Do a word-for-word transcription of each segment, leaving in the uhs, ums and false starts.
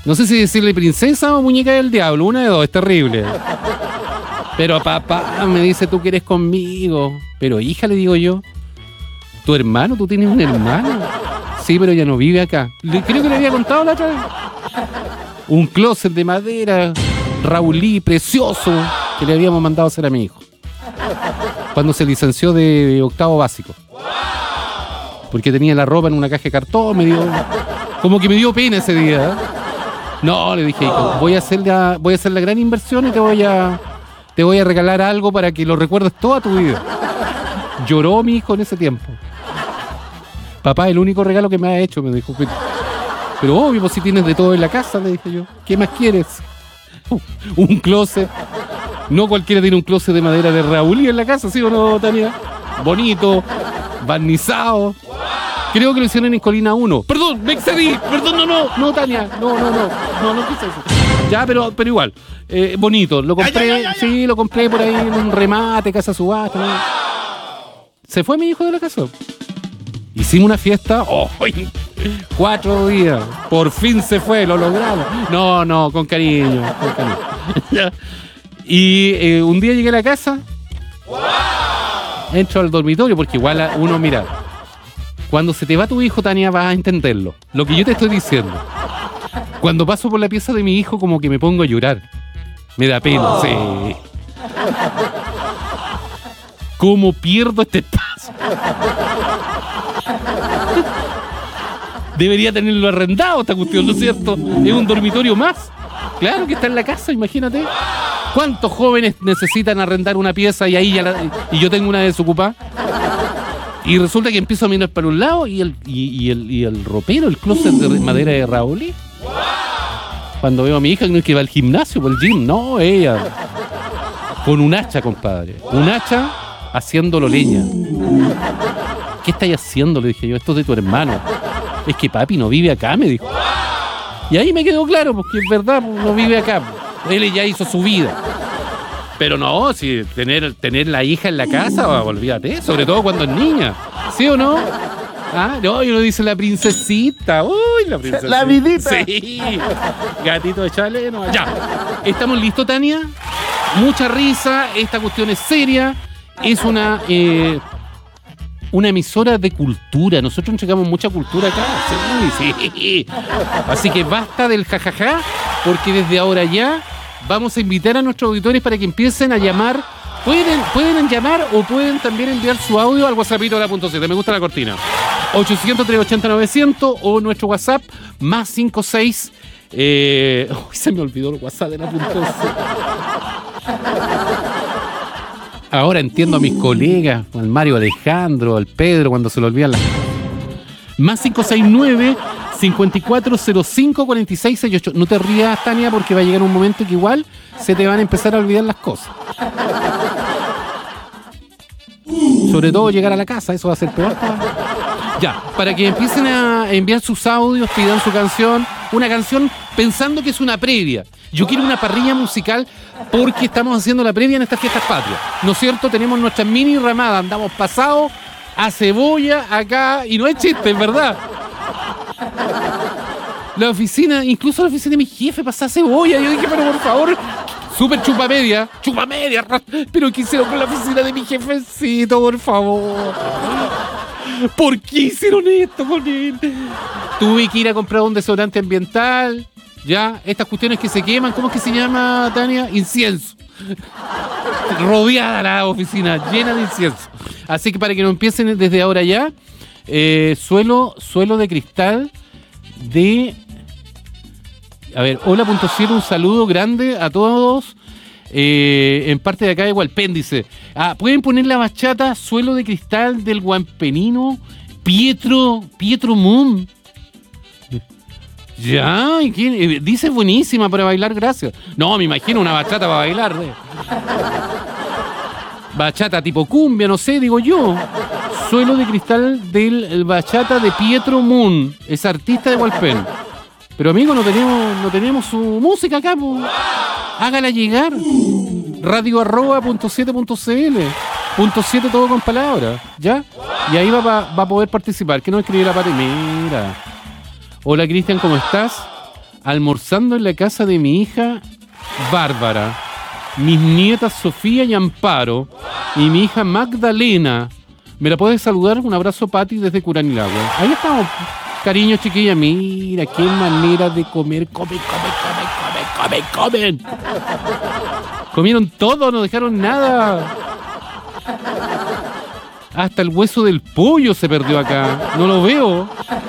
No sé si decirle princesa o muñeca del diablo, una de dos, es terrible. Pero papá me dice, tú quieres conmigo. Pero hija, le digo yo, ¿tu hermano? ¿Tú tienes un hermano? Sí, pero ya no vive acá. Le, creo que le había contado la otra vez. Un closet de madera, raulí, precioso, que le habíamos mandado a hacer a mi hijo. Cuando se licenció de octavo básico. Porque tenía la ropa en una caja de cartón, me dio... Como que me dio pena ese día. ¿eh? No, le dije, hijo, voy a hacer la, voy a hacer la gran inversión y te voy a... Te voy a regalar algo para que lo recuerdes toda tu vida. Lloró mi hijo en ese tiempo. Papá, el único regalo que me ha hecho, me dijo. Pero obvio, pues si tienes de todo en la casa, le dije yo. ¿Qué más quieres? Un closet. No cualquiera tiene un closet de madera de Raúl en la casa, ¿sí o no, Tania? Bonito, barnizado. Creo que lo hicieron en Colina uno. Perdón, me excedí. Perdón, no, no, no, Tania. No, no, no. No, no quise eso. Ya, pero, pero igual. Eh, bonito. Lo compré, ya, ya, ya, ya. Sí, lo compré por ahí en un remate, casa subasta. ¿no? Se fue mi hijo de la casa. Hicimos una fiesta. ¡Oh! Cuatro días. Por fin se fue, lo logramos. No, no, con cariño. Con cariño. Y eh, un día llegué a la casa. Entro al dormitorio, porque igual uno, mira, cuando se te va tu hijo, Tania, vas a entenderlo. Lo que yo te estoy diciendo. Cuando paso por la pieza de mi hijo, como que me pongo a llorar. Me da pena, oh. Sí. ¿Cómo pierdo este espacio? Debería tenerlo arrendado esta cuestión, ¿no es cierto? Es un dormitorio más. Claro que está en la casa, imagínate. ¿Cuántos jóvenes necesitan arrendar una pieza y ahí ya la, y yo tengo una desocupada? Y resulta que empiezo a mirar para un lado y el, y, y el, y el ropero, el closet de madera de Raúl. Cuando veo a mi hija que va al gimnasio, por el gym, no, ella con un hacha, compadre. Un hacha haciéndolo leña. ¿Qué estáis haciendo? Le dije yo, esto es de tu hermano. Es que papi no vive acá, me dijo. Y ahí me quedó claro, porque es verdad, no vive acá. Él ya hizo su vida. Pero no, si tener, tener la hija en la casa, olvídate, sobre todo cuando es niña. ¿Sí o no? Ah, no, y uno dice la princesita. Uy, la princesita. La vidita. Sí. Gatito de chaleno. Ya. ¿Estamos listos, Tania? Mucha risa. Esta cuestión es seria. Es una... Eh, una emisora de cultura. Nosotros entregamos mucha cultura acá. Sí, sí. Así que basta del jajaja, porque desde ahora ya vamos a invitar a nuestros auditores para que empiecen a llamar. Pueden, pueden llamar o pueden también enviar su audio al WhatsApp de la punto siete. Me gusta la cortina. ochocientos, trescientos ochenta, novecientos o nuestro WhatsApp más cincuenta y seis. Eh, oh, se me olvidó el WhatsApp de la punto siete. Ahora entiendo a mis colegas, al Mario Alejandro, al Pedro, cuando se lo olvidan las... Más cinco seis nueve, cinco cuatro cero cinco, cuatro seis seis ocho. No te rías, Tania, porque va a llegar un momento que igual se te van a empezar a olvidar las cosas. Sobre todo llegar a la casa, eso va a ser peor. Ya, para que empiecen a enviar sus audios, pidan su canción, una canción pensando que es una previa. Yo quiero una parrilla musical porque estamos haciendo la previa en estas fiestas patrias. ¿No es cierto? Tenemos nuestra mini ramada, andamos pasados a cebolla acá, y no es chiste, es verdad. La oficina, incluso la oficina de mi jefe pasa a cebolla. Yo dije, pero por favor, súper chupa media, chupa media, pero ¿qué hicieron con la oficina de mi jefecito, por favor? ¿Por qué hicieron esto con él? Tuve que ir a comprar un desodorante ambiental. Ya, estas cuestiones que se queman, ¿cómo es que se llama, Tania? Incienso. Rodeada la oficina, llena de incienso. Así que para que no empiecen desde ahora ya, eh, suelo, suelo de cristal de... A ver, hola punto siete, un saludo grande a todos. Eh, en parte de acá de Hualpén, dice. Ah, pueden poner la bachata Suelo de Cristal del guampenino Pietro, Pietro Moon. Ya, ¿y quién? Eh, dice buenísima para bailar, gracias. No, me imagino una bachata para bailar. Eh. Bachata tipo cumbia, no sé, digo yo. Suelo de Cristal del el bachata de Pietro Moon. Es artista de Hualpén. Pero amigo, no tenemos, no tenemos su música acá, pues. Hágala llegar. Radio arroba punto siete punto cl. Punto siete todo con palabras, ¿ya? Y ahí va, va, va a poder participar. Que no escribir la pata. Mira. Hola Cristian, ¿cómo estás? almorzando en la casa de mi hija Bárbara, mis nietas Sofía y Amparo y mi hija Magdalena. ¿Me la puedes saludar? Un abrazo, Pati, desde Curanilagua. Ahí estamos. Cariño, chiquilla. Mira, qué manera de comer. Comen, comen, comen, comen, comen. Comieron todo, no dejaron nada. Hasta el hueso del pollo se perdió acá. No lo veo.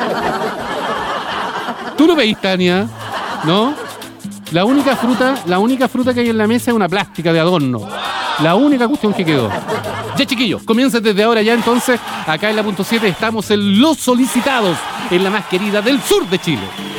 ¿Tú lo veis, Tania? ¿No? La única fruta, la única fruta que hay en la mesa es una plástica de adorno. La única cuestión que quedó. Ya, chiquillos, comiencen desde ahora ya entonces. Acá en la punto siete estamos en Los Solicitados, en la más querida del sur de Chile.